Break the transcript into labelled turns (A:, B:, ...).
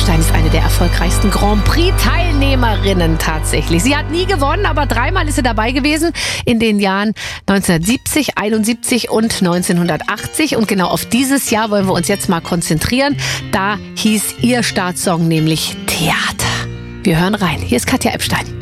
A: Epstein ist eine der erfolgreichsten Grand Prix-Teilnehmerinnen tatsächlich. Sie hat nie gewonnen, aber dreimal ist sie dabei gewesen in den Jahren 1970, 71 und 1980. Und genau auf dieses Jahr wollen wir uns jetzt mal konzentrieren. Da hieß ihr Startsong nämlich Theater. Wir hören rein. Hier ist Katja Epstein.